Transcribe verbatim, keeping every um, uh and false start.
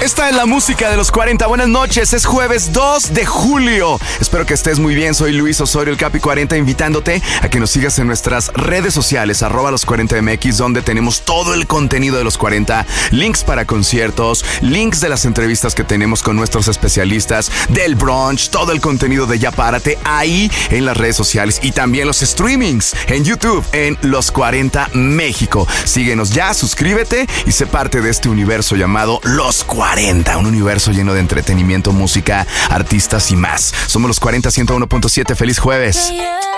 Esta es la música de los cuarenta. Buenas noches, es jueves dos de julio. Espero que estés muy bien. Soy Luis Osorio, el Capi cuarenta, invitándote a que nos sigas en nuestras redes sociales, arroba los cuarenta M X, donde tenemos todo el contenido de los cuarenta, links para conciertos, links de las entrevistas que tenemos con nuestros especialistas, del brunch, todo el contenido de Ya Párate ahí en las redes sociales y también los streamings en YouTube en Los cuarenta México. Síguenos ya, suscríbete y sé parte de este universo llamado Los cuarenta, un universo lleno de entretenimiento, música, artistas y más. Somos Los cuarenta, ciento uno punto siete. Feliz jueves.